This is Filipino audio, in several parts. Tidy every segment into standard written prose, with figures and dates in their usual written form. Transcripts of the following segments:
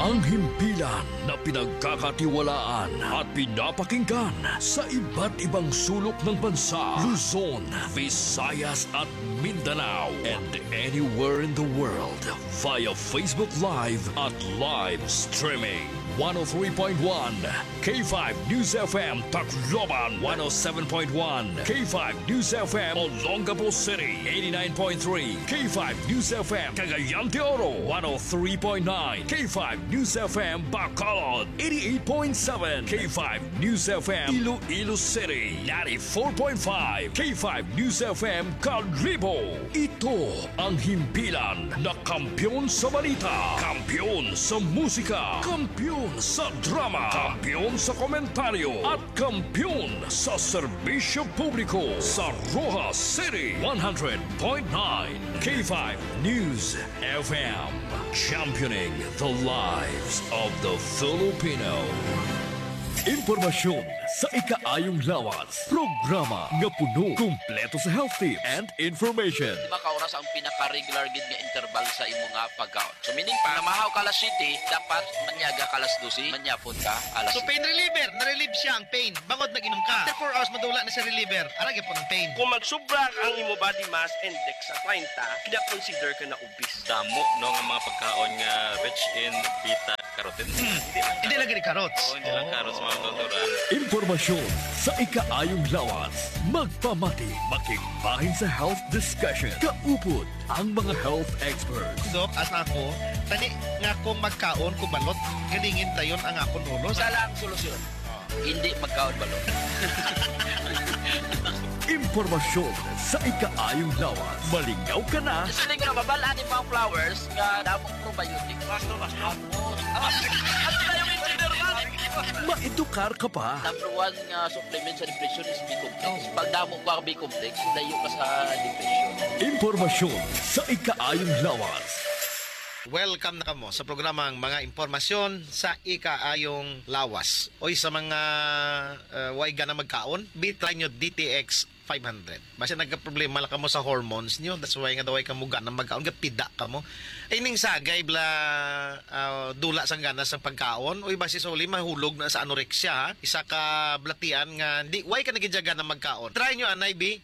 Ang himpilan na pinagkakatiwalaan at pinapakinggan sa iba't ibang sulok ng bansa, Luzon, Visayas at Mindanao, and anywhere in the world via Facebook Live at live streaming. 103.1 K5 News FM Tacloban, 107.1 K5 News FM Olongapo City, 89.3 K5 News FM Cagayan de Oro, 103.9 K5 News FM Bacolod, 88.7 K5 News FM Iloilo City, 94.5 K5 News FM Calibo. Ito ang himpilan na kampiyon sa balita, kampiyon sa musika, kampiyon sa drama, kampiyon sa komentaryo at kampiyon sa serbisyo publiko sa Rojas City. 100.9 K5 News FM, championing the lives of the Filipino. Impormasyon sa ikaayong lawas. Programa nga puno, kumpleto sa health tips and information. Makauras ang pinaka-regular gid nga interval sa imo nga pagkaon. So meaning pa, namahaw ka alas 7, dapat manyaga ka alas 12, manyapon ka alas So 7. pain reliever, na-relieve siya ang pain. Bangod nag-inom ka. After 4 hours madula na sa reliever, aragay po ng pain. Kung magsubra ang imo body mass index sa 30, kina-consider ka na obese. Damo no nga mga pagkaon nga rich in beta carotene. Hindi lagi ni carrots. Hindi lang carrots mga doktoran. Impormasyon sa ikaayong lawas. Magpamati, makikbahin sa health discussion. Kaupod ang mga health experts. Dok, as ako, tani nga kung magkaon ko balot, galingin tayon ang akong ulo. Sa lang solusyon. Hindi magkaon balot. Impormasyon sa ikaayong lawas. Malingaw ka na. Kasi ko na babalaan yung mga flowers nga damong probiotic. Basto. Ano na yung engineer man? Maedukar ka pa. Number 1 nga supplement sa depression is B-complex. Pag damo ka B-complex, layo ka sa depression. Impormasyon sa ikaayong lawas. Welcome na kamo sa programang mga impormasyon sa ikaayong lawas. Oy sa mga way na magkaon, try nyo DTX 500. Basta nagka-problema lang kamo sa hormones nyo. That's why nga daway kamo ganang magkaon, pida kamo. Ay ning sagay bla dula sang ganas sa pagkaon. Oy basi soli mahulog na sa anorexia. Isa ka blatian nga di way ka nagidyaga na magkaon. Try nyo anay bi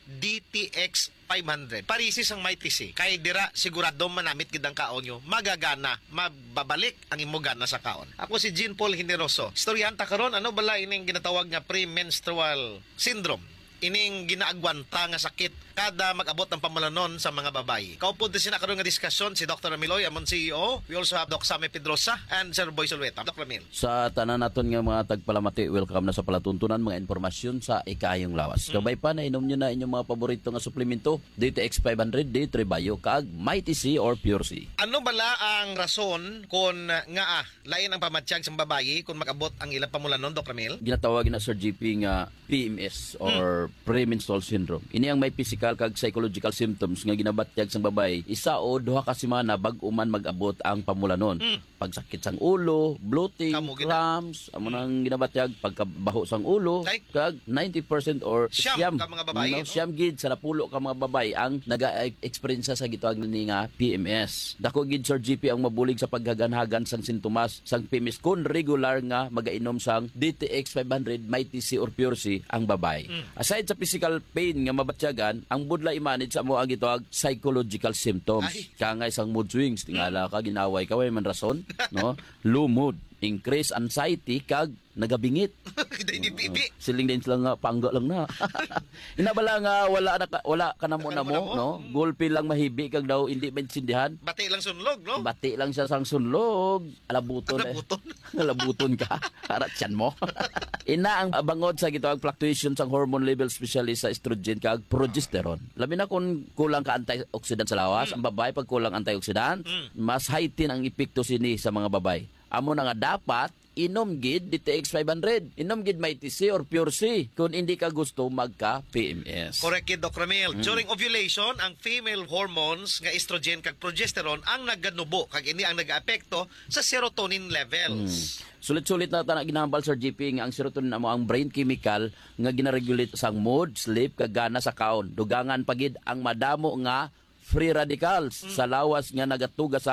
DTX 500. Parisis ang may tisi. Kay dira sigurado manamit gid ang kaon nyo. Magagana, mababalik ang imo gana sa kaon. Ako si Jean Paul Generoso. Istoryanta karon ano bala ining ginatawag nga premenstrual syndrome. Ining ginaagwanta nga sakit kada mag-abot ng pamulanon sa mga babae. Kaupod din sina karon nga diskusyon si Dr. Amiloy, amon CEO. We also have Doc Sammy Pedrosa and Sir Boy Solweta. Dr. Amil. Sa tanan naton nga mga tagpalamati, welcome na sa palatuntunan mga informasyon sa ikayong lawas. Kabay pa na inom nyo na inyong mga paborito nga suplemento, DTX 500, D3 Bio, kaag Mighty C or Pure C. Ano bala ang rason kung nga lain ang pamatsyag sa babae kung mag-abot ang ilang pamulanon, Dr. Amil? Ginatawag na Sir GP nga PMS or premenstrual syndrome. Ini ang may physical kag psychological symptoms nga ginabatyag sang babae. Isa o duha ka semana bag-o man mag-abot ang pamulanon. Pagsakit sang ulo, bloating, cramps, amo nang ginabatyag pagkabaho sang ulo, Like? kag 90% or Siyam ka mga babae, no? Siyam gid sa napulo ka mga babae ang naga-experience sa gitawag ni nga PMS. Dako gid Sir GP ang mabulig sa paghaganhagan sang sintomas sang PMS kun regular nga magainom sang DTX 500 Mighty C or Pure C ang babae. Aside sa physical pain nga mabatyagan, ang budla i-manage sa mo ang gitawag psychological symptoms. Ay. Kangay sang mood swings, tingala ka ginaway ka way man rason, no? Low mood, increase anxiety kag nagabingit. Hindi bibi. Siling din sila nga pangga lang na. Inabala nga wala ka na mo no? Gulpi lang mahibi kag daw hindi maintindihan. Bati lang sunlog, no? Bati lang siya sang sunlog. Alabuton. Alabuton. Alabuton ka. Harat yan mo. Ina ang bangod sa gitawag fluctuation sang hormone level especially sa estrogen kag progesterone. Labi na kung kulang ka antioxidant sa lawas, ang babae pag kulang antioxidant, mas heighten ang epekto sini sa mga babae. Amo na nga dapat inom gid DTX 500. Inom gid Mighty C or Pure C kung hindi ka gusto magka-PMS. Correct kid, Dr. Ramil. During ovulation, ang female hormones nga estrogen kag progesterone ang naganubo kag ini ang nagaapekto sa serotonin levels. Sulit-sulit na tanak ginahambal Sir GP nga ang serotonin amo ang brain chemical nga ginaregulate sang mood, sleep kag gana sa kaon. Dugangan pagid ang madamo nga free radicals sa lawas nga nagatugas ang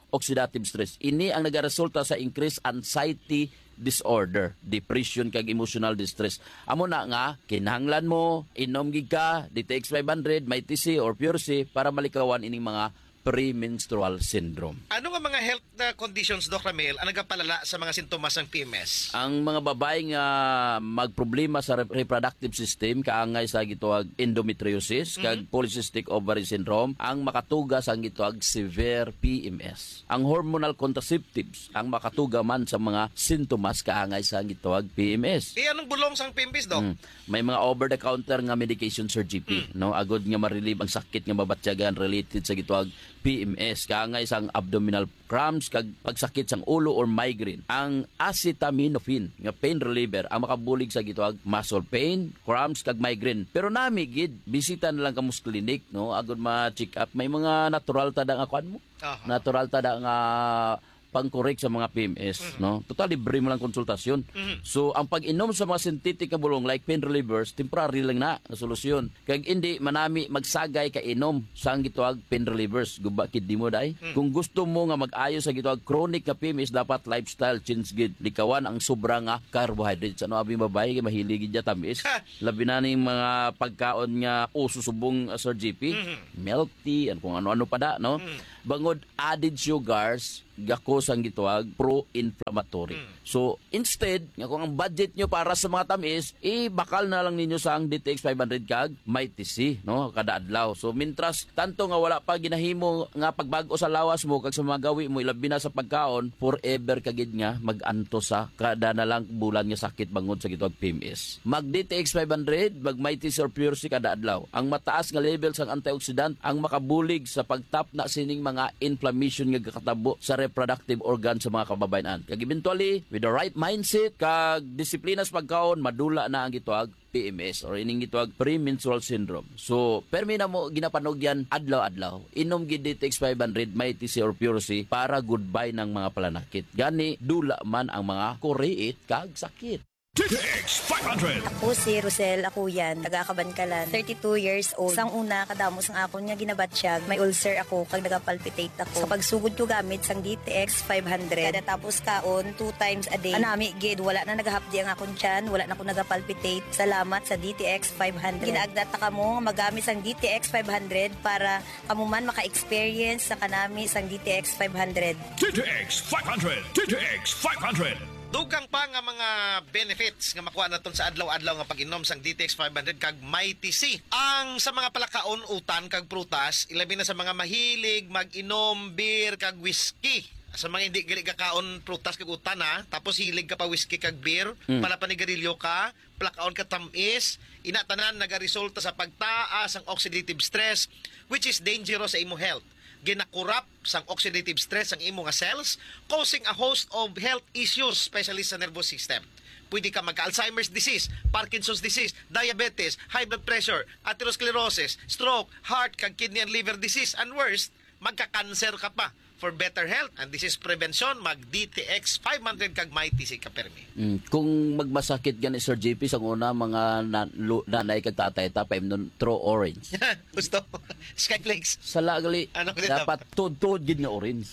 oxidative stress. Ini ang nagaresulta sa increased anxiety disorder, depression kag emotional distress. Amo na nga kinahanglan mo inom gid ka DTX 500, may TC or Pure C para malikawan ining mga premenstrual syndrome. Ano nga mga health conditions, Doc Ramil, ang nagapalala sa mga sintomas ng PMS? Ang mga babae nga magproblema sa reproductive system kaangay sa gituag endometriosis kag polycystic ovary syndrome ang makatuga sa gituag severe PMS. Ang hormonal contraceptives ang makatuga man sa mga sintomas kaangay sa gituag PMS. Anong bulong sang PMS, Doc? May mga over-the-counter nga medication, Sir GP, no, agod nga ma-relieve ang sakit nga mabatyagan related sa gituag PMS, kaangay sang abdominal cramps kag pagsakit sang ulo or migraine. Ang acetaminophen nga pain reliever ang makabulig sa gituag muscle pain, cramps kag migraine. Pero nami gid bisita na lang kamos clinic, no, agod ma-check up. May mga natural tada nga kuan mo. Natural tada nga pang-correct sa mga PMS, no? Total libre mo lang konsultasyon. So ang pag-inom sa mga synthetic nga bulong like pain relievers, temporary lang na solusyon. Kag hindi manami magsagay ka inom sa ang gituag pain relievers. Guba kid di mo dai. Kung gusto mo nga mag-ayo sa gituag chronic nga PMS, dapat lifestyle change gid. Likawan ang sobra nga carbohydrates. Ano abi babae kay mahilig gid ya tamis. Labi na ning mga pagkaon nga ususubong Sir GP, milk tea, kung ano-ano pa da, no? Bangod added sugars, gakos ang gituag pro-inflammatory. So, instead, nga kung ang budget nyo para sa mga tamis, bakal na lang ninyo sa ang DTX 500 kag may TC, no? Kada adlaw. So, mintras, tanto nga wala pa ginahimo nga pagbago sa lawas mo, kag sa mga gawi mo, ilabi na sa pagkaon, forever kagid nga mag-anto sa kada na lang bulan nga sakit bangod sa gituag PMS. Mag DTX 500, mag may TC or Pure C kada adlaw. Ang mataas nga level sa antioxidant ang makabulig sa pagtap na sining mga inflammation nga kakatabo sa reproductive organ sa mga kababayan. Kag eventually, with the right mindset kag disiplina sa pagkaon, madula na ang gituag PMS or ining gituag premenstrual syndrome. So, permi na mo ginapanog yan adlaw-adlaw. Inom gid DTX 500, may TC or Pure C para goodbye ng mga palanakit. Gani dula man ang mga kuriit kag sakit. DTX 500. Ako si Rosel Akuyan, taga-Kabankalan, 32 years old. Sang una, kadamos ang akon nga ginabatsyag, may ulcer ako, kag nagapalpitate ako. Sa pagsugod ko gamit sang DTX 500, kada tapos kaon, 2 times a day. Anami, gid, wala na nagahapdi ang akon tiyan, wala na ako nagapalpitate. Salamat sa DTX 500. Ginaagdata ka mo, magamit sang DTX 500 para kamuman maka-experience sa kanami sang DTX 500. DTX 500. DTX 500. Dugang pa nga mga benefits nga makuha naton sa adlaw-adlaw nga pag-inom sang DTX 500 kag may TC. Ang sa mga palakaon, utan kag prutas, ilabi na sa mga mahilig mag-inom beer kag whiskey. Sa mga hindi gali kakaon prutas kag utan ha, tapos hilig ka pa whiskey kag beer, para panigarilyo ka, plakaon ka tamis, inatanan nagaresulta sa pagtaas ang oxidative stress which is dangerous sa imo health. Ginakurap sang oxidative stress ang imo nga cells, causing a host of health issues, especially sa nervous system. Pwede ka magka-Alzheimer's disease, Parkinson's disease, diabetes, high blood pressure, atherosclerosis, stroke, heart, kag kidney and liver disease, and worst, magka-cancer ka pa. For better health and disease prevention, mag DTX 500 kag may TC ka permi. Kung magmasakit gani Sir JP sa una mga nanay kag tatay tapay nun throw orange. Gusto? Skyflakes. Sa lagali Ano ko din dapat tuod gid nga orange.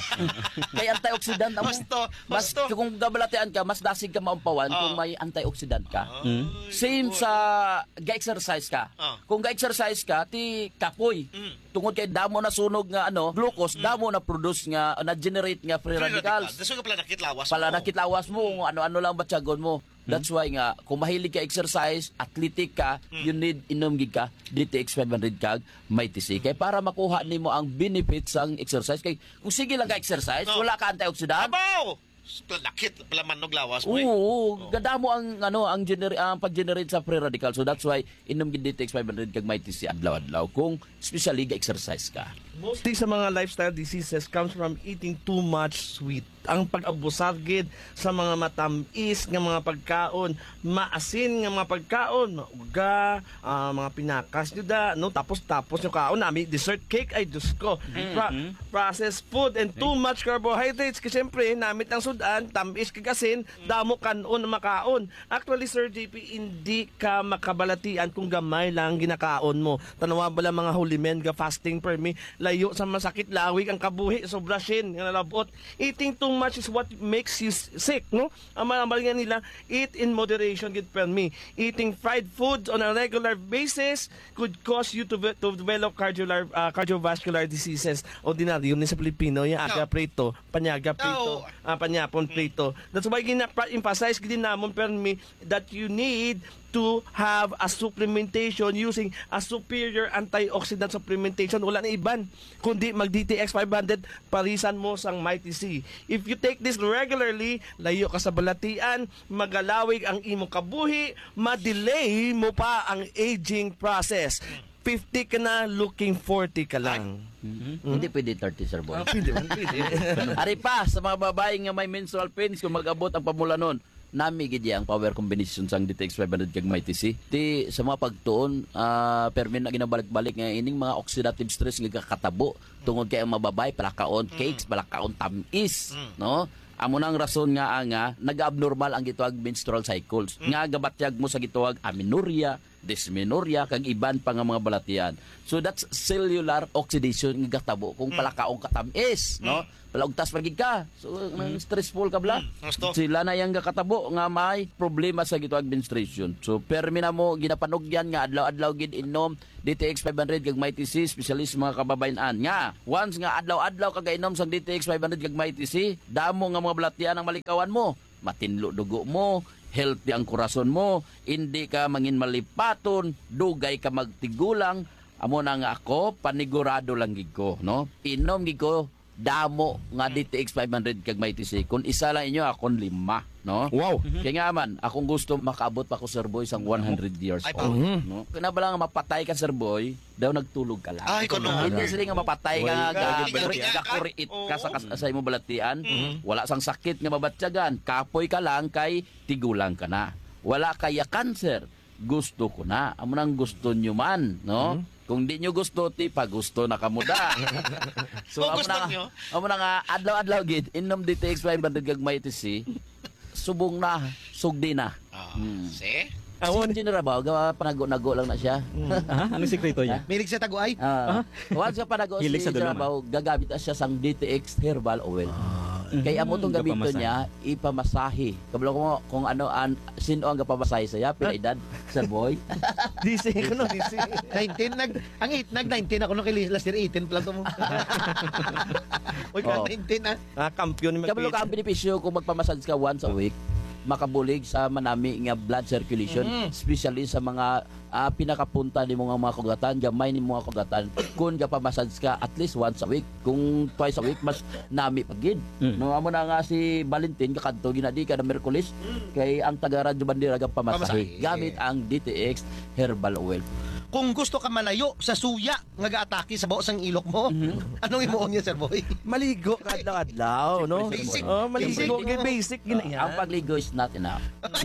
Kay antioxidant amo. Mas Basto. kung gabalatian ka mas dasig ka maumpawan kung may antioxidant ka. Same sa ga-exercise ka. Kung ga-exercise ka ti kapoy. Tungod kay damo na sunog nga glucose, damo na produce nga na-generate nga free radicals. Daso nga pala nakitlawas Pala nakitlawas mo, ano-ano lang batyagon mo. That's why nga, kung mahilig ka exercise, athletic ka, you need inom gid ka, DTX 500 kag, may TC. Kay para makuha nimo ang benefits sang exercise. Kay kung sige lang ka exercise, wala ka antioxidant. Abaw! Nakit pala manog lawas mo. Oo, ganda mo ang ang pag-generate sa free radical. So that's why inom gid DTX 500 kag may TC adlaw-adlaw kung especially ga-exercise ka. Mostly sa mga lifestyle diseases comes from eating too much sweet. Ang pag-abusar gid sa mga matamis nga mga pagkaon, maasin nga mga pagkaon, mauga, mga pinakas juda, no, tapos yung kaon nami dessert cake ay Diyos ko. Processed food and too much carbohydrates kasi syempre namit ang sudan, tamis kag asin, damo kanon na makaon. Actually Sir JP, hindi ka makabalatian kung gamay lang ginakaon mo. Tanawa bala mga holy men ga fasting per me, layo sa masakit, lawig ang kabuhi, sobra sin, nga nalabot. Eating too much is what makes you sick, no? Ang malamal nga nila, eat in moderation, gid per me. Eating fried foods on a regular basis could cause you to develop cardiovascular diseases. Ordinaryo ni sa Pilipino, yung aga prito, panyaga prito, panyapon prito. That's why emphasize gid namon per me that you need to have a supplementation using a superior antioxidant supplementation. Wala na iban kundi mag DTX 500 parisan mo sang Mighty C. If you take this regularly, layo ka sa balatian, magalawig ang imong kabuhi, ma-delay mo pa ang aging process. 50 ka na, looking 40 ka lang. Hindi pwede 30, Sir Boy. Pwede. Ari pa, sa mga babae nga may menstrual pains, kung mag-abot ang pamula nun, nami gid ang power combination sang DTX 500 kag Mighty C. Ti sa mga pagtuon, permin na ginabalik-balik nga ining mga oxidative stress nga kakatabo tungod kay ang mababay palakaon cakes, palakaon tamis, no? Amo nang rason nga nag-abnormal ang gituwag menstrual cycles. Nga gabatyag mo sa gituwag amenorrhea, dysmenorrhea kag iban pa nga mga balatian. So that's cellular oxidation nga gatabo kung palakaong katamis, no? Palagtas pagig ka. So stressful ka bla. Sila na yang katabo nga may problema sa gituwag menstruation. So permi na mo ginapanugyan nga adlaw-adlaw gid inom DTX 500 kag Mighty C, specialist mga kababayan-an. Nga once nga adlaw-adlaw ka gainom sang DTX 500 kag Mighty C, damo nga mga balatian ang malikawan mo. Matinlo dugo mo, healthy ang kurason mo, hindi ka mangin malipaton, dugay ka magtigulang. Amo na nga ako, panigurado lang gid ko, no? Inom gid ko damo nga DTX 500 kag Mighty C. Kung isa lang inyo, akong 5, no? Wow. Kaya nga man, akong gusto makaabot pa ko, Sir Boy, sang 100 years old. No? Kaya ba lang mapatay ka, Sir Boy, daw nagtulog ka lang. Hindi sila nga mapatay ka nga, kakuriit ka sa imong balatian. Wala sang sakit nga mabatyagan. Kapoy ka lang kay tigulang ka na. Wala kaya cancer. Gusto ko na. Amo nang gusto nyo man, no? Kung di nyo gusto, pa gusto na kamuda. So, amo na nga, adlaw-adlaw gid, inom DTX 500 kag Mighty C, subong na, sugdi na. See? Awon general ba, gawa panago-nago lang na siya. Ano sikreto niya? Milig sa taguay? Once ka panago si Hilig sa dulo Jarabaw, gagamit na siya sang DTX herbal oil. Kaya amo tong gamito niya, ipamasahe. Kabalo ko kung ano sino ang gapamasahe saya, pila edad, Sir Boy. DC ko no, DC. 19 nag-19 ako nung kay last year 18 pala to mo. Oy, 19 na. Kampiyon ni Kabalo ka ang benepisyo kung magpamassage ka once a week, makabulig sa manami nga blood circulation, especially sa mga pinakapunta ni mga kugatan, gamay ni mga kugatan. Kung gapamassage ka at least once a week, kung twice a week, mas nami pagid. No, amo na nga si Valentin kakadto ginadi ka na Miyerkules kay ang taga Radyo Bandera gapamasahe gamit ang DTX herbal oil. Kung gusto ka malayo sa suya nga gaatake sa baos ang ilok mo, anong imuon niya, Sir Boy? Maligo ka adlaw-adlaw, no? Basic. Maligo kay basic Ang pagligo is not enough.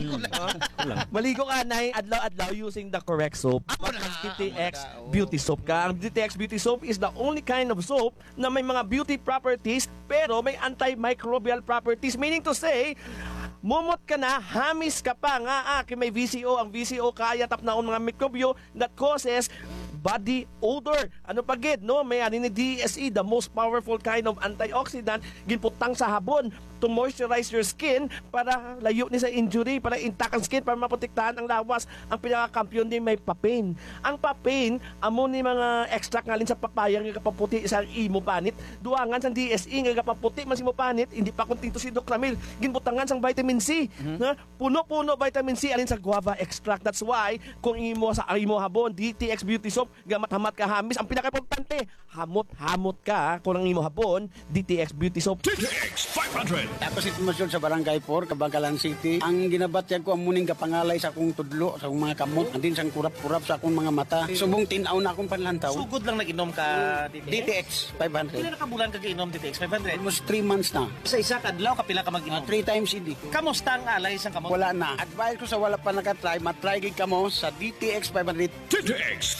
Maligo ka na adlaw-adlaw using the correct soap. DTX Beauty Soap ka. Ang DTX Beauty Soap is the only kind of soap na may mga beauty properties pero may antimicrobial properties. Meaning to say, mumot ka na, hamis ka pa nga may VCO. Ang VCO kaya tapnaon mga mikrobyo that causes body odor. Ano pagid, no? May ani ni DSE, the most powerful kind of antioxidant, ginputang sa habon to moisturize your skin para layo ni sa injury, para intact ang skin, para maprotektahan ang lawas. Ang pinaka-kampiyon din may papain. Ang papain, amo ni mga extract ngalin sa papaya nga kapaputi sa imo panit. Duangan sa DSE nga kapaputi man si mo panit, hindi pa kunting to si Doc Ramil. Ginbutangan sang vitamin C. Na puno-puno vitamin C alin sa guava extract. That's why kung imo sa imo habon, DTX Beauty Soap, gamat-hamat ka hamis, ang pinaka-importante, hamot-hamot ka kung ang imo habon, DTX Beauty Soap. DTX 500. Ako si Tumasyon sa Barangay 4, Kabagalan City. Ang ginabatyag ko ang muning kapangalay sa akong tudlo, sa akong mga kamot, andin sang kurap-kurap sa akong mga mata. Subong tinaw na akong panlantaw. Sugod lang nag-inom ka DTX 500. Pila na ka bulan ka giinom DTX 500? Almost 3 months na. Sa isa kadlaw kapila ka mag-inom? 3 times hindi. Kamusta ang alay sa kamot? Wala na. Advice ko sa wala pa nakatry, matry gid kamo sa DTX 500. DTX 500.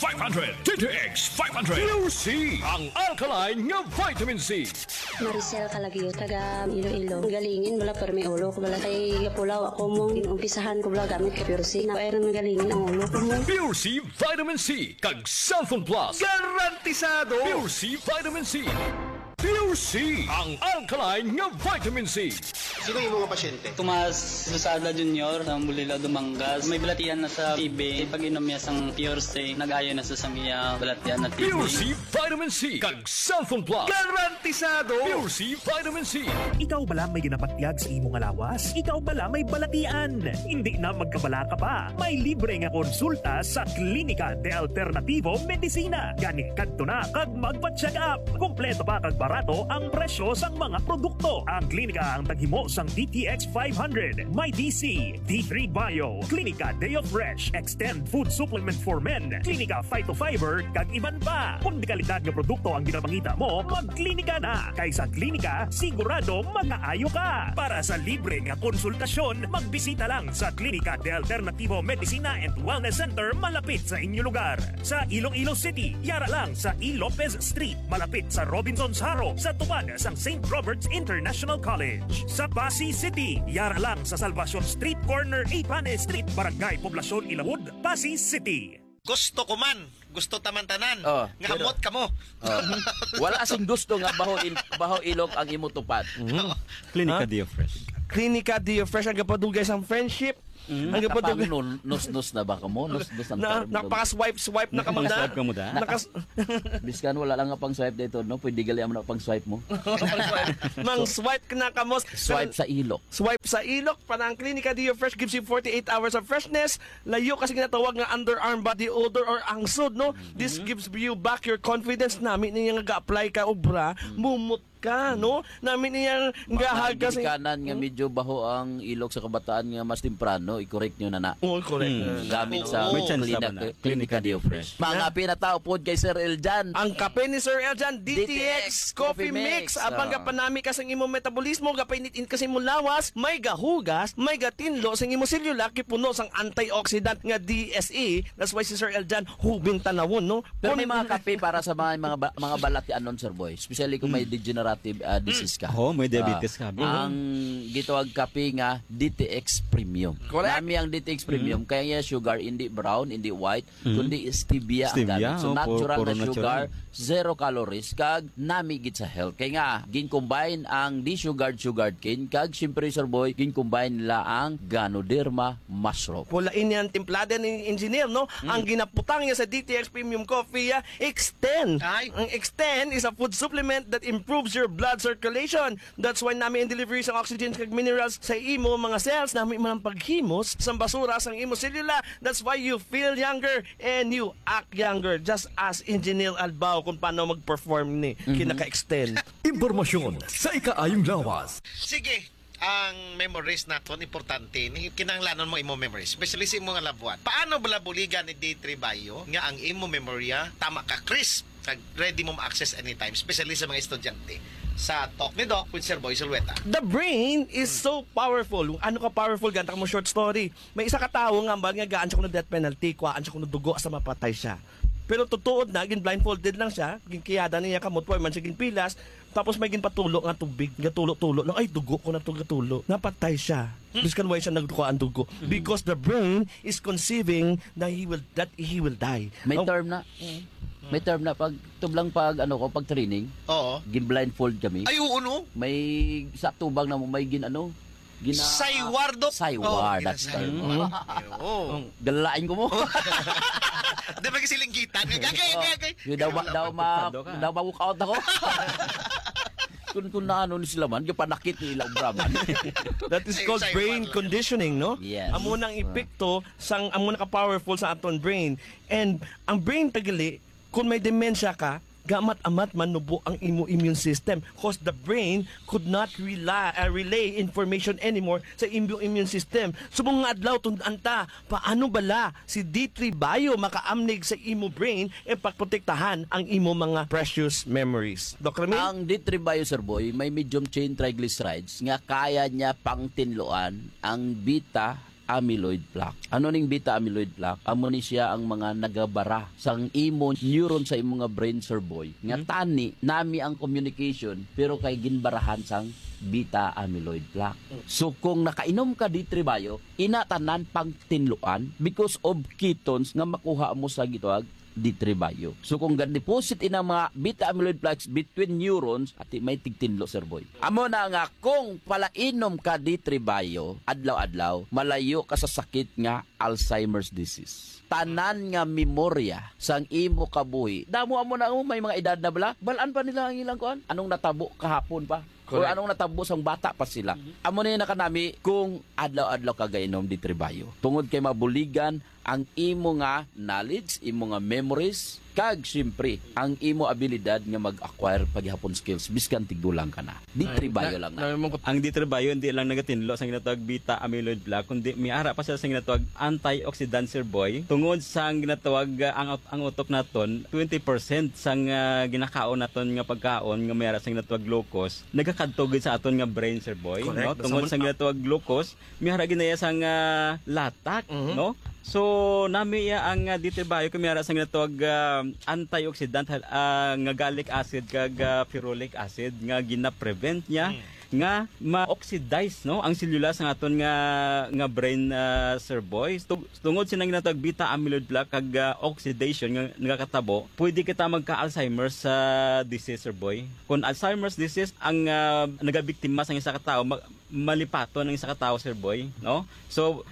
DTX 500 Pure C, ang alkaline nga vitamin C. Maricel Calagio, taga Iloilo. Galingin, wala pero may ulo ko. Wala kay Pulaw ako mong umpisahan ko wala gamit ka Pure C. Mayroon ng galingin ang ulo ko mo. Pure C Vitamin C, kag Cellphone Plus. Garantisado! Pure C Vitamin C. Pure C, ang alkaline nga vitamin C. Sino yung mga pasyente? Tomas Lusada Jr. sa Bulila Dumangas. May balatian na sa TB. Pag inom niya sang Pure C, nag-ayo na sa samiya balatian na TB. Pure C Vitamin C, kag Cellphone Plus. Garantisado! Pure C Vitamin C. Ikaw bala may ginapatyag sa imong alawas? Ikaw bala may balatian? Hindi na magkabala ka pa. May libre nga konsulta sa Klinika de Alternativo Medicina. Gani kadto na kag magpa-check up. Kompleto pa kag barato ang presyo sang mga produkto. Ang klinika ang taghimo sang DTX 500, My DC, D3 Bio, Klinika Deo Fresh, Extend Food Supplement for Men, Klinika Phytofiber, kag iban pa. Kung di kalidad nga produkto ang ginapangita mo, magklinika na. Kaysa klinika, sigurado makaayo ka. Para sa libre nga konsultasyon, magbisita lang sa Klinika de Alternativo Medicina and Wellness Center malapit sa inyong lugar. Sa Iloilo City, yara lang sa E. Lopez Street, malapit sa Robinson's Haro, sa tupad sang St. Robert's International College. Sa Pasig City, yara lang sa Salvacion Street Corner, Ipane Street, Barangay Poblacion, Ilawod, Pasig City. Gusto ko man, gusto taman-tanan. Oh, nga pero- amot ka mo. Wala sing gusto nga baho ilog ang imo tupad. Klinika Dio Fresh. Klinika Dio Fresh ang kapadugay sang friendship. Ang kapadugay. Nos na ba ka mo? Nos ang Na, term. nakapaka-swipe na ka magda. Swipe ka mo da? Biskan wala lang nga pang swipe dito, no? Pwede gali mo na pang swipe mo. Mang swipe ka na ka mo. Swipe sa ilok. Swipe sa ilok. Parang Klinika Dio Fresh gives you 48 hours of freshness. Layo kasi ginatawag nga underarm body odor or angsod, no? This gives you back your confidence. Namin niya nga ga-apply ka obra, mumut ka, no? Namin niya gahag Mga kasi. kanan nga medyo baho ang ilok sa kabataan nga mas temprano, i-correct nyo na na. Oh, correct. Gamit sa May chance naman na. Klinika Dio Fresh. Mga pinatao po kay Sir Eljan. Ang kape ni Sir Eljan, DTX Coffee Mix. Abang Ah. gapanami ka sa imong metabolismo, gapainitin kasi mo lawas, may gahugas, may gatinlo sa imong selula, kipuno sang antioxidant nga DSE. That's why si Sir Eljan hubing tanawon, no? Pero may mga kape para sa mga balatian nun, Sir Boy. Especially kung may degenerative disease ka. Oh, may diabetes ka. Ang gitawag kape nga DTX Premium. Correct. Nami ang DTX Premium kaya niya sugar hindi brown, hindi white, kundi stevia ang Stevia, gamit. So oh, natural puro na sugar, natural. zero calories kag nami gid sa health. Kaya nga gin-combine ang sugared cane kag syempre Sir Boy gin-combine nila ang Ganoderma mushroom. Pulain niya ang timplada ni engineer, no? Ang ginaputang niya sa DTX Premium Coffee, Extend. Ay. Ang Extend is a food supplement that improves your blood circulation. That's why namin delivery sa oxygen kag minerals sa imo mga cells, namin man paghimos sa basura sa imo selula. That's why you feel younger and you act younger. Just as Engineer Albao kung paano mag-perform ni kinaka-extend. Impormasyon sa ikaayong lawas. Sige, ang memories naton importante ni kinahanglanon mo imo memories, especially sa imo nga labuan. Paano bala buligan ni D3 Bio nga ang imo memorya tama ka crisp kag ready mo ma-access anytime, especially sa mga estudyante. Sa Talk ni Doc with Sir Boy Sulweta. The brain is so powerful. Ano ka powerful? Ganta mo short story. May isa ka tao nga ambag nga gaan siya kuno death penalty, kuhaan siya kuno dugo sa mapatay siya. Pero tutuod na, gin blindfolded lang siya, ginkiyada niya kamot po, man siya ginpilas, tapos may ginpatulo nga tubig, gatulo-tulo lang, ay dugo ko na to gatulo. Napatay siya. Biskan why siya nagduko ang dugo? Because the brain is conceiving that he will die. May term na. May term na pag tublang pag pag training, Oo. gin-blindfold kami. Ay, oo, no? May sa tubang na mo may gina Sayward, Doc. Sayward, Oh, that's right. Oo. Galain ko mo. Di ba kasi linggitan? Gagay. Yung daw ma-walkout ako. Kung na ni sila man, yung panakit ni ilang Brahman. That is called brain conditioning, no? Yes. Amo nang epekto sang amo na ka-powerful sa aton brain. And ang brain tagali, kung may dementia ka, gamat-amat manubo ang imo immune system because the brain could not relay information anymore sa imo immune system. Subong nga adlaw tun-anta, paano bala si D3 Bio makaamnig sa imo brain e pagprotektahan ang imo mga precious memories. Dr. Ramil? Ang D3 Bio, Sir Boy, may medium chain triglycerides nga kaya niya pang tinluan ang beta amyloid plaque. Ano ning beta amyloid plaque? Amo ni siya ang mga nagabara sang imo neuron sa imong nga brain, sir boy. Nga tani nami ang communication pero kay ginbarahan sang beta amyloid plaque. So kung nakainom ka D3 Bio, inatanan pang tinluan because of ketones nga makuha mo sa gitawag D3 Bio. So kung gan-deposit ina mga beta amyloid plaques between neurons at may tigtinlo, sir boy. Amo na nga kung palainom ka D3 Bio adlaw-adlaw, malayo ka sa sakit nga Alzheimer's disease. Tanan nga memorya sang imo kabuhi. Damo amo na may mga edad na bala, balaan pa nila ang ilang kuan. Anong natabo kahapon pa? O anong natabo sang bata pa sila. Amo na yung nakanami kung adlaw-adlaw ka gainom D3 Bio. Tungod kay mabuligan ang imo nga knowledge, imo nga memories, kag siyempre ang imo abilidad nga mag-acquire paghihapon skills biskan tigdulang ka na. D3 Bio lang na. Ang D3 Bio hindi lang nagatinlo sa ginatawag beta amyloid plaque kundi miara pa siya sa ginatawag antioxidant, sir boy. Tungod sa ginatawag ang utok naton 20% sang ginakaon naton nga pagkaon nga miara sa ginatawag glucose nagakadtog sa aton nga brain, sir boy. No? Tungod sa ginatawag glucose miara ginaya sang latak, no? So nami ang D3 Bio kumiyara sa ginatawag antioxidant nga gallic acid kag ferulic acid nga gina-prevent niya nga ma-oxidize, no, ang selula sa aton nga brain, sir boy. Tungod sinang ginatawag beta amyloid plaque kag oxidation nga nagakatabo, pwede kita magka-Alzheimer's disease, sir boy. Kung Alzheimer's disease ang nagabiktima sa isa ka tawo, malipaton ng isa ka tawo, sir boy, no? So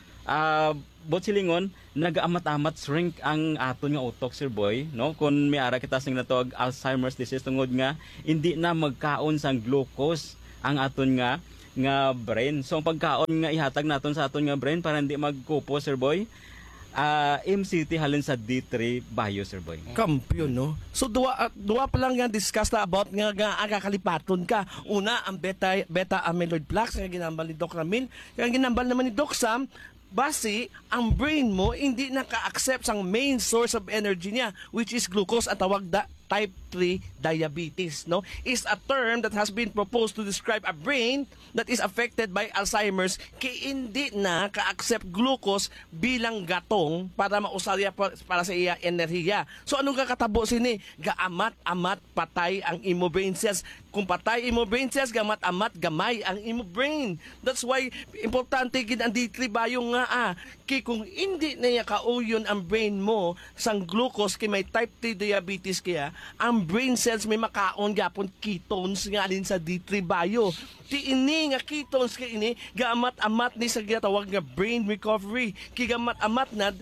bot silingon nagaamat-amat shrink ang aton nga utok, sir boy, no? Kung miara kita sing natawag Alzheimer's disease tungod nga hindi na magkaon sang glucose ang aton nga brain. So ang pagkaon nga ihatag naton sa aton nga brain para hindi magkupo, sir boy, MCT halin sa D3 Bio, sir boy. Kampiyon, no? So duwa pa lang nga discuss na about nga agakalipaton ka. Una ang beta amyloid plaques nga ginambal ni Doc Ramil, nga ginambal naman ni Doc Sam. Base, ang brain mo hindi naka-accept sang main source of energy niya, which is glucose, at tawag type 3 diabetes, no? Is a term that has been proposed to describe a brain that is affected by Alzheimer's kay hindi na ka-accept glucose bilang gatong para mausarya para sa iya enerhiya. So anong kakatabo sini? Gaamat-amat patay ang imo brain cells. Kung patay imo brain cells, gamat-amat gamay ang imo brain. That's why importante gid ang D3 Bio nga kay kung hindi na niya kauyon ang brain mo sang glucose kay may type 3 diabetes kaya ang brain cells may makaon gyapon ketones nga alin sa D3 Bio. Ti ini nga ketones kay ini gamat-amat ni sa ginatawag nga brain recovery. Kay gamat-amat na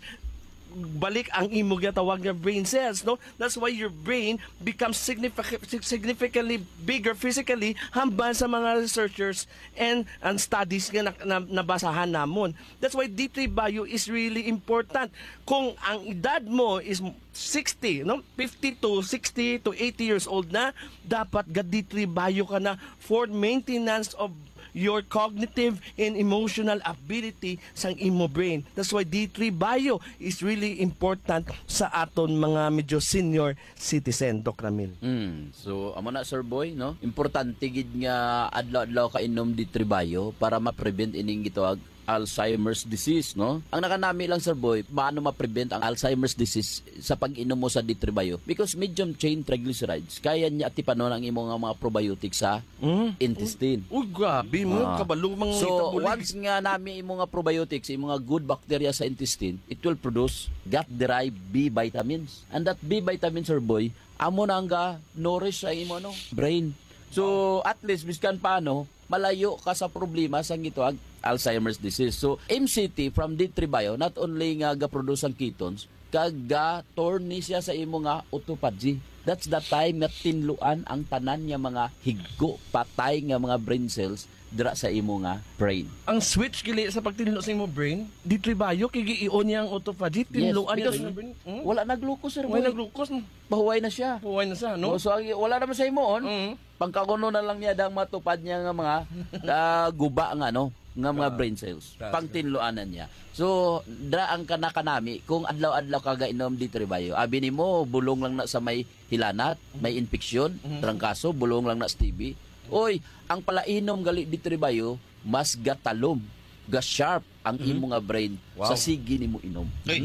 balik ang imo ginatawag nga brain cells, no? That's why your brain becomes significantly bigger physically hambal sa mga researchers and studies nga nabasahan namon. That's why D3 Bio is really important. Kung ang edad mo is 60, no? 50 to 60 to 80 years old na, dapat ga D3 Bio ka na for maintenance of your cognitive and emotional ability sang imo brain. That's why D3 Bio is really important sa aton mga medyo senior citizen, Doc Ramil. So amo na, sir boy, no? Importante gid nga adlaw-adlaw ka inom D3 Bio para ma-prevent ining gitawag Alzheimer's disease, no? Ang nakanami lang, sir boy, paano ma-prevent ang Alzheimer's disease sa pag-inom mo sa D3 Bio? Because medium chain triglycerides, kaya niya atipanon ang imong mga probiotics sa intestine. Grabe mo, kabalo mga so, once nga nami imong mga probiotics, imong mga good bacteria sa intestine, it will produce gut-derived B vitamins. And that B vitamins, sir boy, amo na nga nourish sa imo brain. So, at least, biskan paano, malayo ka sa problema sa gitawag Alzheimer's disease. So, MCT from D3 Bio, not only nga ga-produce ang ketones, kaga-torni siya sa imo nga autophagy. That's the time na tinluan ang tanan nga mga higgo, patay nga mga brain cells dira sa imo nga brain. Ang switch kili sa pagtinlo sa imo brain, D3 Bio kay i-on niya ang autophagy, tinluan niya sa brain. Wala na glucose, sir. Wala na glucose. Bahuway na siya. Bahuway na siya, no? So, wala naman sa imo pangkakuno na lang niya dang matupad niya nga mga guba nga nga mga brain cells. Pangtinluanan niya. So, ang kanakanami, kung adlaw-adlaw ka gainom D3 Bio, abi nimo bulong lang na sa may hilanat, may infeksyon, trangkaso, bulong lang na sa TB. Oy, ang palainom gali D3 Bio, mas gatalom, ga-sharp ang imo nga brain sa sige nimo inom.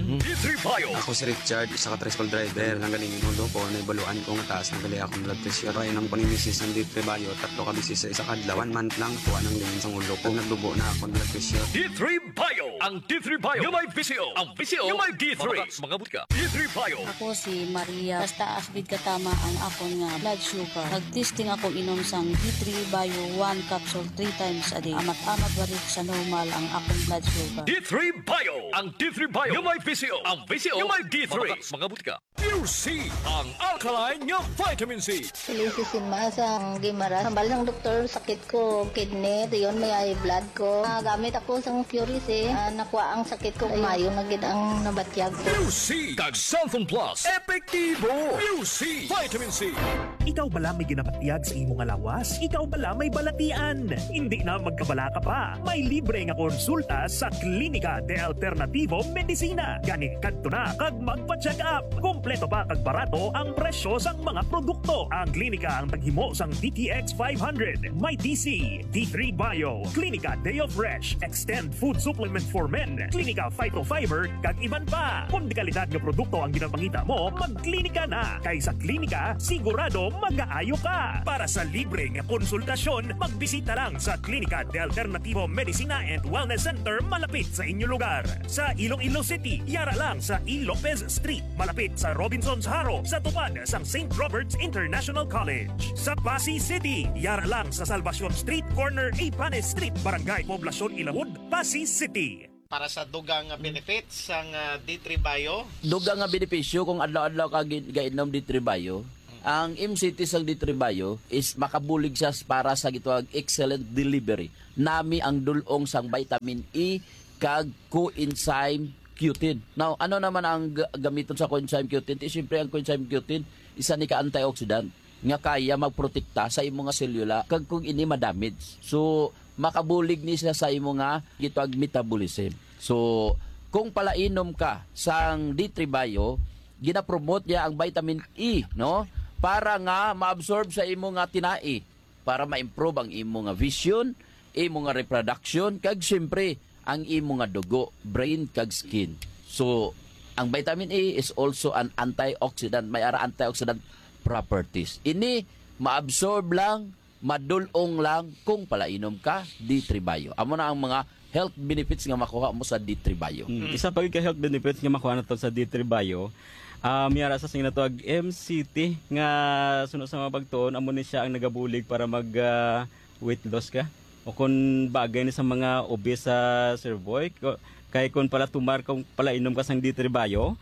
D3 Bio. Ako si Richard, isa ka tricycle driver. Nanggaling inulo ko, naibaluan ko nga taas, nanggali akong blood pressure. Kaya nang panimisis ng D3 Bio, 3 ka bisis sa isa kadlaw. 1 month lang, kuha ng limin sa ulo ko. Nagdubo na akong blood pressure. D3 Bio. Ang D3 Bio, yung may visio. Ang visio, yung may D3. Magabot ka. D3 Bio. Ako si Maria. Basta asbid katama ang akon nga blood sugar. Nag-testing ako inom sang D3 Bio 1 capsule 3 times a day. Amat-amat balik sa normal ang akong blood sugar. D3 Bio. Ang D3 Bio, yung may visio. Ang visio, yung may D3. Magabot ka. Pure C. Ang alkaline nga vitamin C. Silisisima sa Gimara. Sambal ng doktor, sakit ko, kidney. Yun, may high blood ko. Gamit ako sa Pure C. Nakuha ang sakit ko. Mayo na gid ang nabatyag ko. Pure C. Kag Santhon Plus. Epektibo. Pure C. Vitamin C. Ikaw bala may ginapatyag sa imong alawas? Ikaw bala may balatian? Hindi na magkabala ka pa. May libre nga konsulta sa Klinika de Alternativo Medicina. Gani kadto na kag magpa-check up. Kompleto pa kag barato ang presyo sang mga produkto. Ang klinika ang taghimo sang DTX 500, may TC, D3 Bio, Klinika Day of Fresh, Extend Food Supplement for Men, Klinika Phytofiber, kag iban pa. Kung di kalidad nga produkto ang ginapangita mo, magklinika na. Kay sa klinika, sigurado mag-aayo ka. Para sa libre nga konsultasyon, magbisita lang sa Klinika de Alternativo Medicina and Wellness Center malapit sa inyong lugar. Sa Iloilo City, yara lang sa E. Lopez Street, malapit sa Robinson's Haro, sa tupad sang St. Robert's International College. Sa Pasig City, yara lang sa Salvacion Street, corner Ipanes Street, Barangay Poblacion Ilawod, Pasig City. Para sa dugang benefits sang D3 Bio. Dugang nga benepisyo kung adlaw-adlaw ka gainom D3 Bio. Ang MCT sa D3 Bio is makabulig siya para sa gitawag excellent delivery. Nami ang dulong sang vitamin E kag coenzyme Q10. Now, ano naman ang gamiton sa coenzyme Q10? Siyempre, ang coenzyme Q10, isa ni ka-antioxidant nga kaya magprotekta sa imo nga selula kag kung ini ma-damage. So, makabulig ni siya sa imo nga gitawag metabolism. So, kung palainom ka sang D3 Bio, gina-promote niya ang vitamin E, no? Para nga ma-absorb sa imo nga tinai, para ma-improve ang imo nga vision, imo nga reproduction, kag siyempre, ang imo nga dugo, brain kag skin. So, ang vitamin E is also an antioxidant, may ara antioxidant properties. Ini maabsorb lang, madulong lang kung palainom ka D3 Bio. Amo na ang mga health benefits nga makuha mo sa D3 Bio. Isa pa ka health benefits nga makuha nato sa D3 Bio. Miyara sa sing natawag MCT nga sunod sa mga pagtuon, amo ni siya ang nagabulig para mag weight loss ka. O kung bagay ni sa mga obese sa Sir Boy, kay kung pala tumar kung pala inom ka sang D3 Bio,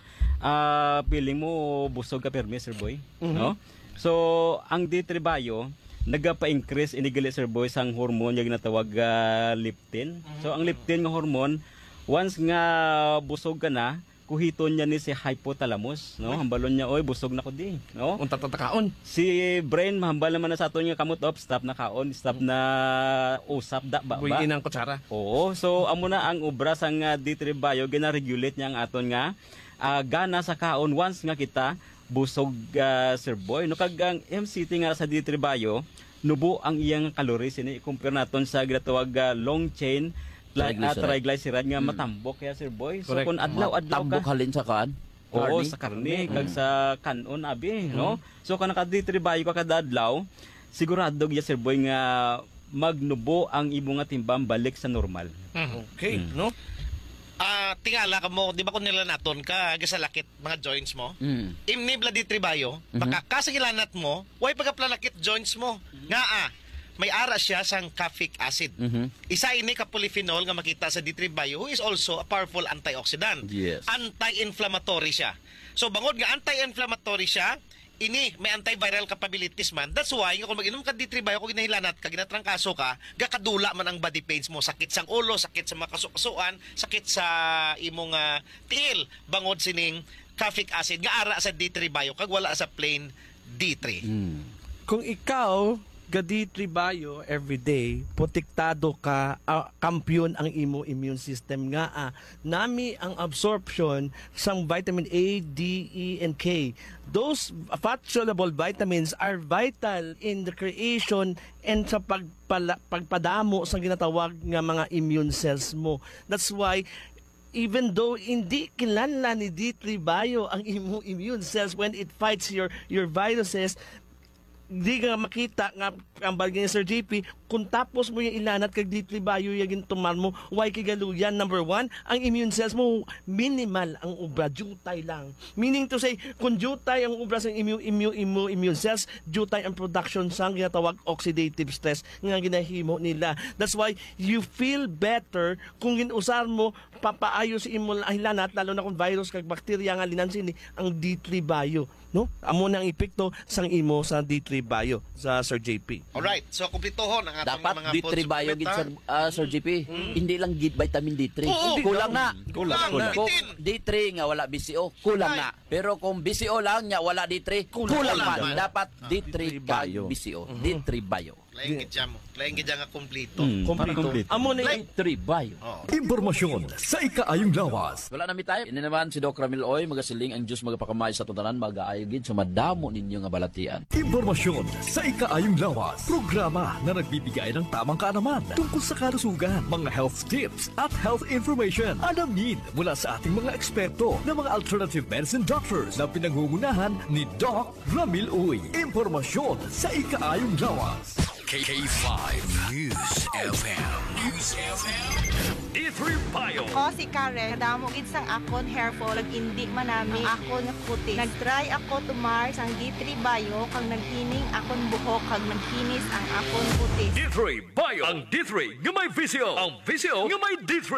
feeling mo busog ka permi Sir Boy, no? So ang D3 Bio nagapa-increase inigali Sir Boy sang hormone nga ginatawag leptin. So ang leptin nga hormone once nga busog ka na, kuhiton niya ni si hypothalamus, no? Hambalon niya, oy, busog na ko di, no? Unta tatakaon. Si brain mahambal naman na sa aton nga kamot up, stop na kaon, stop na usap da ba. Buyin ang kutsara. Oo, so amo na ang obra sang D3 Bio, gina-regulate niya ang aton nga gana sa kaon once nga kita busog Sir Boy. No kag ang MCT nga sa D3 Bio, nubo ang iyang calories ini compare naton sa ginatawag long chain triglyceride nga matambok kaya Sir Boy. So kung adlaw-adlaw ka tambok halin sa kan. Oo, sa karne kag sa kanon abi, no? So kung naka D3 Bio ka kada adlaw, sigurado ya Sir Boy nga magnubo ang imo nga timbang balik sa normal. Okay, no? Tingala ka mo, di ba kung nila naton ka gasalakit mga joints mo? Imnibla D3 Bio, baka kasagilanat mo, way pagaplanakit joints mo. Nga may ara siya sang caffeic acid. Isa ini ka polyphenol nga makita sa D3 Bio, who is also a powerful antioxidant. Yes. Anti-inflammatory siya. So bangod nga anti-inflammatory siya, ini may antiviral capabilities man. That's why kung mag-inom ka D3 Bio, kung ginahilanat ka, ginatrangkaso ka, gakadula man ang body pains mo, sakit sang ulo, sakit sa makasukasuan, sakit sa imong tiil, bangod sining caffeic acid nga ara sa D3 Bio kag wala sa plain D3. Kung ikaw Gadi tribayo everyday, protektado ka, kampiyon ang imo immune system nga. Nami ang absorption sang vitamin A, D, E, and K. Those fat-soluble vitamins are vital in the creation and sa pagpadamo sa ginatawag nga mga immune cells mo. That's why even though hindi kinlanlan ni D3 Bio ang immune cells when it fights your viruses, di ka makita nga ang bagay ni Sir JP kung tapos mo yung ilanat kag D3 Bio yung tumar mo, why kigaluyan? Number 1, ang immune cells mo minimal ang ubra, jutay lang. Meaning to say, kung jutay ang ubra sa immune cells, jutay ang production sang ginatawag oxidative stress nga ginahimo nila. That's why you feel better kung ginusar mo papaayos imo ang ilanat, lalo na kung virus kag bakterya nga linansin ang D3 Bio. No? Amo nang epekto sang imo sa D3 Bio sa Sir JP. Alright, so kumplitohon ang atong Dapat mga D3 food Bio gid supplement, Sir JP. Hindi lang gid vitamin D3. Oo, Kulang na. Kulang. Kung D3 nga wala BCO, kulang na. Pero kung BCO lang nya wala D3, kulang pa. Dapat D3 Bio BCO. D3 Bio. Laing gidya mo. Laing gidya nga kumplito. Kompleto. Amo na D3 Bio. Impormasyon sa ikaayong lawas. Wala na mi tayo. Ini naman si Doc Ramil Oy, magasiling ang Diyos magapakamay sa tutanan, mag-aayo gid sa madamo ninyo nga balatian. Impormasyon sa ikaayong lawas. Programa na nagbibigay ng tamang kaalaman tungkol sa kalusugan, mga health tips at health information. Alamin mula sa ating mga eksperto na mga alternative medicine doctors na pinangungunahan ni Doc Ramil Oy. Impormasyon sa ikaayong lawas. K5 News FM. News FM. D3 Bio. Ako si Karen, kadamo gid sang akon hair fall ag indi manami ako na puti. Nagtry ako tumar sang D3 Bio kag naghining akon buhok kag naghinis ang akon puti. D3 Bio. Ang D3 nga may visio. Ang visio nga may D3.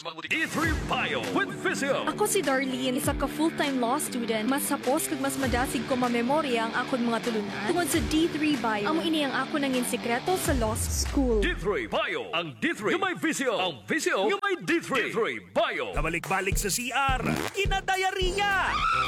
D3 Bio with visio. Ako si Darlene, isa ka full-time law student. Mas sapos kag mas madasig ko mamemorya ang akon mga tulunan tungod sa D3 Bio. Amo ini ang ako nangin sekreto sa law school. D3 Bio. Ang D3 nga may visio. Ang visio nga may D3. D3 Bio. Kabalik-balik sa CR, kinadayariya!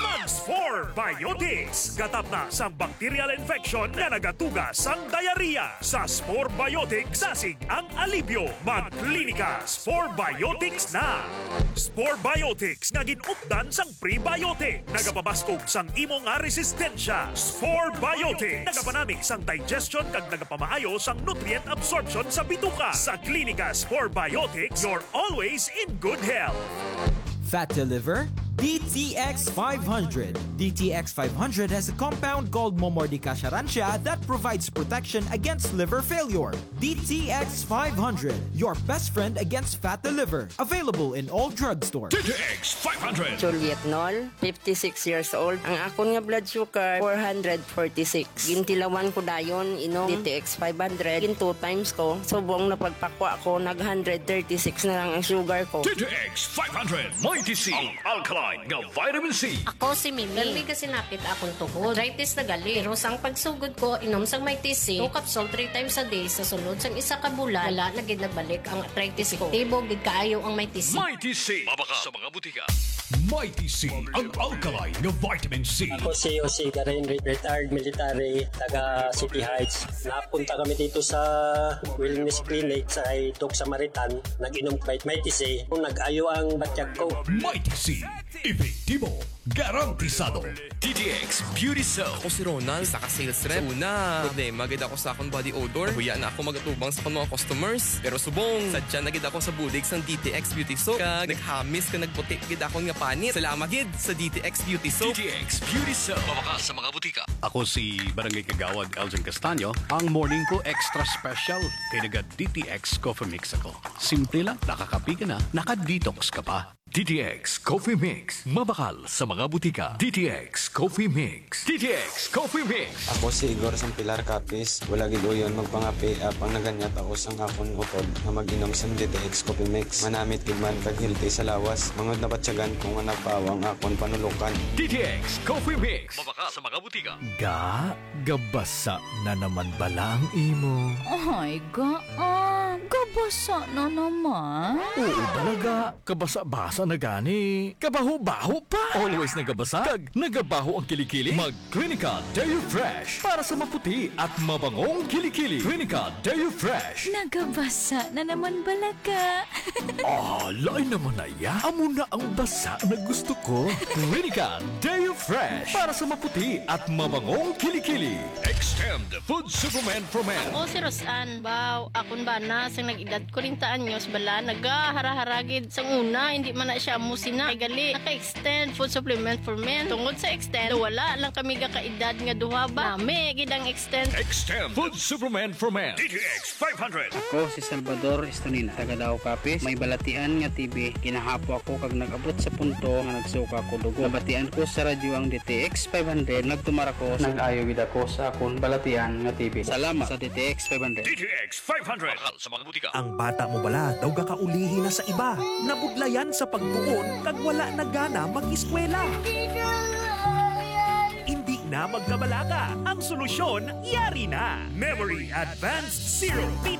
Max4 Biotics. Gatap na sa bacterial infection na nagatugas ang diarrhea. Sa Spore Biotics, sasig ang alibyo. Magklinika, Spore Biotics na! Spore Biotics nga ginupdan sang prebiotic. Nagapabaskog sang imo nga resistensya. Spore Biotics. Nagapanamig sang digestion kag nagapamaayo sang nutrient absorption sa bituka. Sa klinika Spore Biotics, you're always in good health. Fatty liver? DTX 500. DTX 500 has a compound called Momordica charantia that provides protection against liver failure. DTX 500, your best friend against fatty liver. Available in all drugstores. DTX 500. Juliet Nol, 56 years old. Ang akon nga blood sugar 446. Gintilawan ko dayon inom DTX 500. Gin 2 times ko. Subong na pagpakwa ko nag 136 na lang ang sugar ko. DTX 500. Mighty C. Ang alkaline nga vitamin C. Ako si Mimi. Dali kasi napit akong tuhod. Arthritis na gali. Pero sang pagsugod ko, inom sang Mighty C. 2 capsule 3 times a day. Sa sunod sang isa ka bulan, wala na gid nagbalik ang arthritis ko. Tibo gid kaayo ang Mighty C. Mighty C. Mabaka sa mga butika. Mighty C. Ang alkaline nga vitamin C. Ako si Jose Garin, retired military, taga City Heights. Napunta kami dito sa wellness clinic sa Doc Samaritan. Nag-inom Mighty C. Kung nag-ayo ang batyag ko. Mighty C. Efektibo. Garantisado. DTX Beauty Soap. Ako si Ronald, isa ka sales rep. Sa una, problema gid ako sa akong body odor. Huya na ako magatubang sa akong mga customers. Pero subong, sadya na gid ako sa bulig sang DTX Beauty Soap. Kag naghamis ka nagputi gid akong nga panit. Salamat gid sa DTX Beauty Soap. DTX Beauty Soap. Mabaka sa mga butika. Ako si Barangay Kagawad Elgin Castaño. Ang morning ko extra special kay naga DTX Coffee Mix ako. Simple lang, nakakapi ka na, naka-detox ka pa. DTX Coffee Mix. Mabakal sa mga butika. DTX Coffee Mix. DTX Coffee Mix. Ako si Igor Sampilar Capis. Wala gid uyon magpangapi apang naganyat ako sang akon utod na mag-inom sa DTX Coffee Mix. Manamit gid man kag healthy sa lawas. Mga nabatyagan kung nga napawang akon panulukan. DTX Coffee Mix. Mabaka sa mga butika. Gabasa na naman bala ang imo. Ay, gaan. Kabasa na naman. Oo talaga, kabasa-basa na gani. Kabaho-baho pa. Always nagabasa, kag nagabaho ang kilikili. Mag-Clinica Deo Fresh para sa maputi at mabangong kilikili. Clinica Deo Fresh. Nagabasa na naman balaga. Lain naman na ya. Amo na ang basa na gusto ko. Clinica Deo Fresh para sa maputi at mabangong kilikili. Extend Food Supplement for Men. O si Rosan, baw, akon ba na sang nag-edad 40 anyos bala, nagahara-haragid sang una, hindi man na siya musina. Ay gali, naka-extend Food Supplement for Men. Tungod sa extend, wala lang kami gakaedad nga duha ba. Nami, gidang extend. Extend Food Supplement for Men. DTX 500. Ako si Salvador Estonina, taga Dao Capiz. May balatian nga TV, kinahapo ako kag nag-abot sa punto nga nagsuka ko dugo. Nabatian ko sa radyo ang DTX 500, nagtumara ko, nag-ayo gid ako sa akon balatian nga TV. Salamat sa DTX 500. DTX 500. Mahal sa mga butika. Ang bata mo bala daw gakaulihin na sa iba. Nabudlayan sa pagtuon kag wala na gana mag-eskwela. Hindi na magkabalaga. Ang solusyon, yari na. Memory Advanced Zero